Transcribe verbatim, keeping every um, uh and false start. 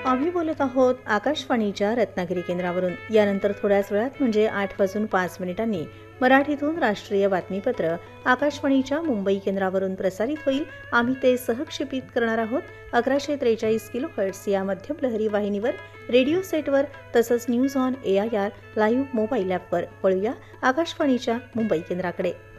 आम्ही बोलत आहोत आकाशवाणीच्या रत्नागिरी केंद्रावरून। यानंतर थोड्याच वेळात म्हणजे आठ वाजून पाच मिनिटांनी मराठीतून राष्ट्रीय बातमीपत्र आकाशवाणीच्या मुंबई केंद्रावरून प्रसारित होईल। आम्ही ते सहक्षेपित करणार आहोत अकराशे त्रेचाळीस किलो हर्ट्स या मध्यम लहरी वाहिनीवर, रेडिओ सेटवर तसंच news on A I R live mobile ॲपवर। वळूया आकाशवाणीच्या मुंबई केंद्राकडे।